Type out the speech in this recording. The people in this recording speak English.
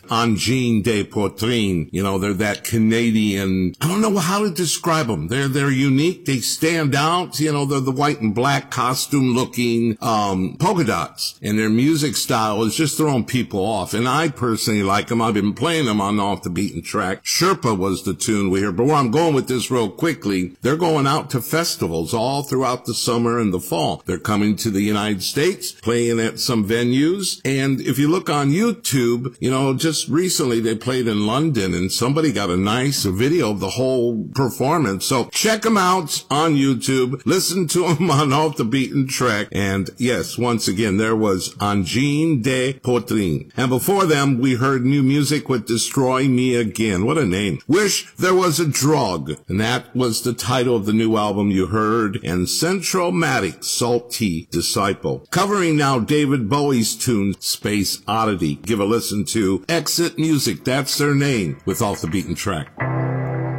Engine de Poitrine. You know, they're that Canadian, I don't know how to describe them. They're unique. They stand out. You know, they're the white and black costume looking, polka dots. And their music style is just throwing people off. And I personally like them. I've been playing them on Off the Beaten Track. Sherpa was the tune we heard. But where I'm going with this real quickly, they're going out to festivals all throughout the summer and the fall. They're coming to the United States, playing at some venues. And if you look on YouTube, you know, just recently they played in London and somebody got a nice video of the whole performance. So check them out on YouTube. Listen to them on Off the Beaten Track. And yes, once again, there was Engine de Poitrine. And before them, we heard new music with Destroy Me Again. What a name. Wish There Was a Drug. And that was the title of the new album you heard. And Centromatic, Salty Disciple. Covering now David Bowie's tune, Space Oddity. Give a listen to Exit Music. That's their name with Off the Beaten Track.